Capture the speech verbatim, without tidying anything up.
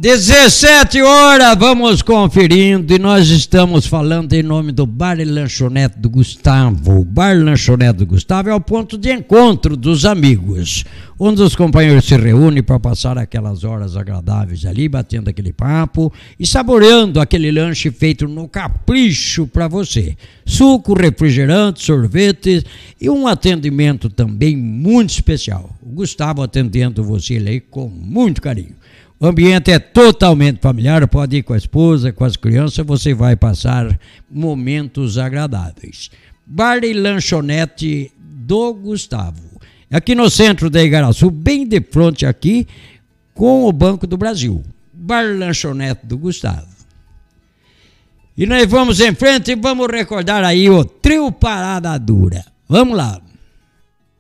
dezessete horas, vamos conferindo, e nós estamos falando em nome do Bar e Lanchonete do Gustavo. O Bar e Lanchonete do Gustavo é o ponto de encontro dos amigos, onde os companheiros se reúnem para passar aquelas horas agradáveis ali, batendo aquele papo e saboreando aquele lanche feito no capricho para você. Suco, refrigerante, sorvete e um atendimento também muito especial. O Gustavo atendendo você ali com muito carinho. O ambiente é totalmente familiar, pode ir com a esposa, com as crianças, você vai passar momentos agradáveis. Bar e Lanchonete do Gustavo. Aqui no centro da Igaraçu, bem de frente aqui, com o Banco do Brasil. Bar e Lanchonete do Gustavo. E nós vamos em frente e vamos recordar aí o Trio Parada Dura. Vamos lá.